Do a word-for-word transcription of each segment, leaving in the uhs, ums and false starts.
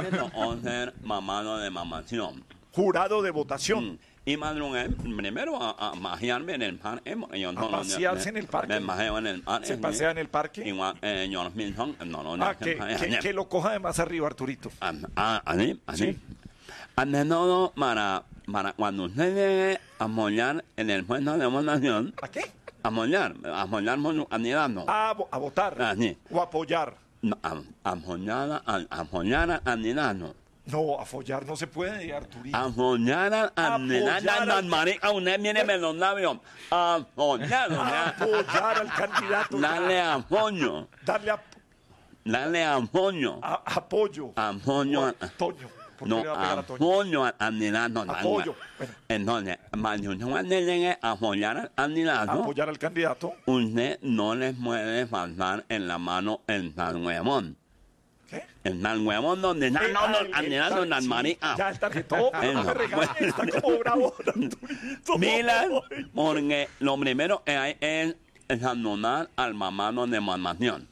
Ese no es ser mamado de mamación. Jurado de votación. Mm. Y madrugué primero a, a majearme en el parque. Yo no, ¿A pasearse en el parque? Me majeo en el parque. ¿Se pasea en el parque? Igual, eh, yo los mismos, no, no, no. Ah, que, que, que lo coja de más arriba, Arturito. Ah, ah, así, así. Sí. Ante todo, para, para cuando usted llegue a mollar en el puesto de votación, ¿A qué? a mollar, a mollar anidando. A, vo- a votar. Ah, sí. O apoyar. No, a, a mollar, a, a mollar anidando. No, a follar no se puede, Arturito. A mollar anidando. Apoyar al- Marica, usted míreme los labios. A mollar, Apoyar al candidato. dale apoyo, Darle ap- dale apoyo. a- apoyo. Apoyo. O a Toño. ¿Por qué No, le va a pegar a Toño? apoyo al candidato. Apoyo. Bueno. Entonces, cuando llegue a apoyar al candidato, Apoyar al candidato. usted no les puede faltar en la mano el San Huevón. ¿Qué? El San Huevón donde no, Eh, no, ah, no, el- candidato el- las sí, maricas. Ya el tarjetón. Eh, No me no, regañes, bueno. está como bravo, Arturito. Milan, porque lo primero que hay es saludar al mamano de mamación.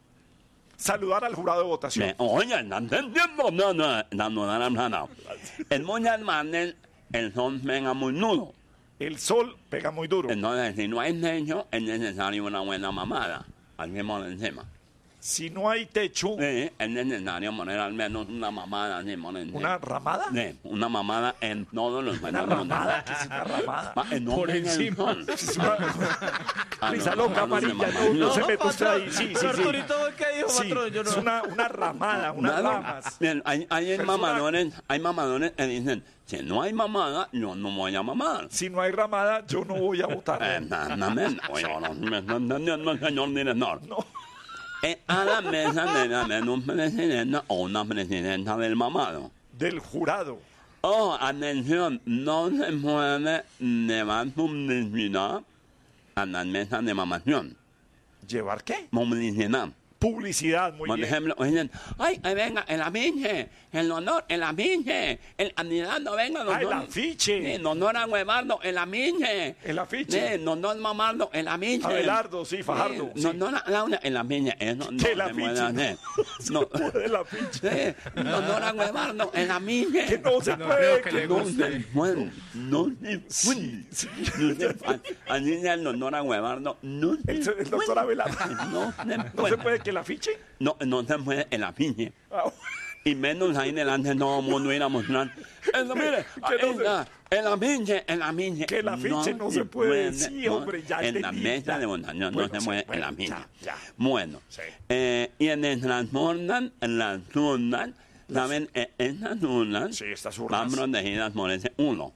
Saludar al jurado de votación. Me- Oye, no te entiendo, no, no, saludar al mamano. En muchas maneras, el sol venga muy nudo. El sol pega muy duro. Entonces, si no hay techo, es necesario una buena mamada. Al mismo encima. Si no hay techo, Sí, es necesario poner al menos una mamada así por encima. ¿una ramada? Sí, una mamada en todos los Una ramada. ¿Qué es una ramada? Va, en Por en el encima. sol. Es una Ah, risa no, loca, no, no, amarilla. no, No, no no, se no, mete usted patrón. ahí. Sí, sí, Pero sí. Arturito, ¿qué dijo, Sí, patrón? Yo no- es una, una ramada, unas Nada. ramas. Bien, hay, hay Persona- mamadores, hay mamadores que dicen, si no hay mamada, yo no voy a mamar. Si no hay ramada, yo no voy a Eh, votar. na- na- men- oye, no me está entendiendo, señor director. No. Eh, a la mesa debe haber un presidente o una presidenta del mamado. Del jurado. Oh, atención, no se puede llevar publicidad a las mesas de mamación. ¿Llevar qué? Publicidad. Publicidad, muy Por bien. ejemplo, dicen, ay, ahí venga, el afiche, el honor, el afiche, el candidato, venga, el Ah, el honor. afiche. Sí, el honor a Huevardo, el afiche. El afiche. Sí, el honor Mamardo, el afiche. Abelardo, sí, Fajardo, Sí, sí. el honor a Laura, el afiche. Eso no Que el se puede afiche. hacer. No. El afiche. Sí, el honor a Huevardo, el afiche. Que no se No puede. creo que que le no guste. se- Bueno, no se puede. Sí, sí. No se puede. Así sea el honor a Huevardo, no se El, el doctor Abelardo. No se ¿No se puede. puede que el afiche? No, no se puede el afiche. Ah, Y menos ahí delante todo el mundo ir a mostrar. Eso, mire, Que no ahí está, el afiche, el afiche. Que el afiche no se puede. Sí, hombre, ya En la entendí, mesa ya. de votación no Bueno, se sí, puede bueno, el afiche. ya, ya. Bueno, Sí. eh, y en el transportan, en las urnas, ¿saben? Eh, Estas urnas Sí, estas van urnas. protegidas por ese uno.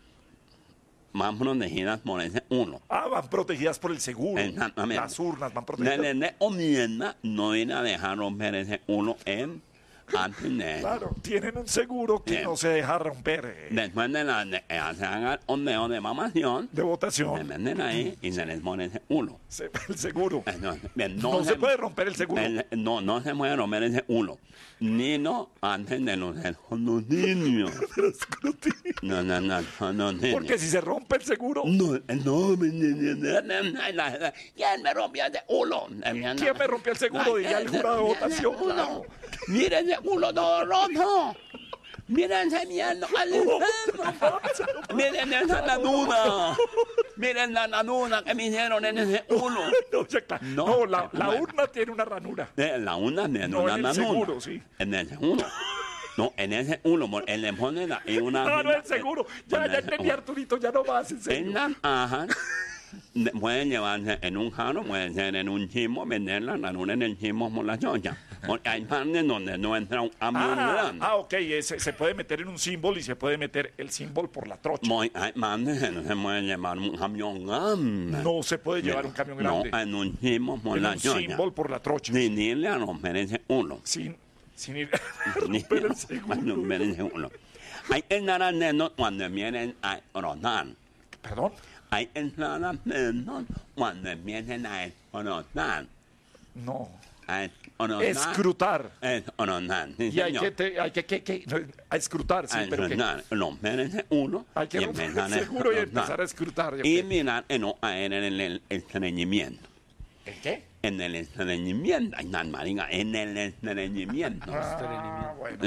Van protegidas por ese uno. Ah, van protegidas por el seguro. Exactamente. Las urnas van De protegidas. de enmienda no ir a dejar romper ese uno en antes de Claro, tienen un seguro que Bien. no se deja romper eh, Después de la de, eh, se haga el ondeo de mamación, de se votación. venden ahí y se les pone ese uno. Se- El seguro. Entonces, bien, No se puede romper el seguro. el- no, no se puede romper ese uno. Ni no antes de los escrutinios. No, no, no, no, no, no. Porque si se rompe el seguro, No, no, me- me- me- me- me- ¿quién me rompió ese uno? ¿quién me rompió el seguro? Diría el jurado de votación. Claro. Miren ese culo todo roto. Miren ese mierda al enfermo. Miren esa nanuna. Miren la nanuna que me hicieron en ese culo. No, ya está. No, No, la, la bueno. urna tiene una ranura. Eh, La una de No, una en el nanuna. seguro, sí. En ese uno. No, en ese uno, porque él le pone la, y una. Ah, no, el seguro. Ya, en ya ese entendí, uno. Arturito, ya no más, en En serio. las ajas de- pueden llevarse en un jarro, pueden ser en un chimo, vender la ranura en el chimo por la chocha. Porque hay partes donde no entra un camión Ah, grande. ah, ok, ese- se puede meter en un símbolo y se puede meter el símbolo por la trocha. Muy, hay partes que no se puede llevar un camión grande. No se puede llevar un camión grande. No, en un chimo por En la un chocha. símbolo por la trocha. Sin irle a romper ese uno. Sin, sin ir Ni- a romper el a seguro. romper ese uno. Hay que estar atentos cuando vienen a rotar. Perdón. Hay que estar atentos cuando vienen a rotar. No. A rotar. Escrutar. Es rotar, sí, Y hay señor. que, te- hay que, que, que- no, a escrutar, sí, A pero que rotar, romper ese uno hay que y romper empezar el a seguro y rotar. empezar a escrutar. Y ok. mirar que no caer en el, el estreñimiento. ¿El qué? En el estreñimiento. Ay, no, marica, en el estreñimiento. Ah, bueno.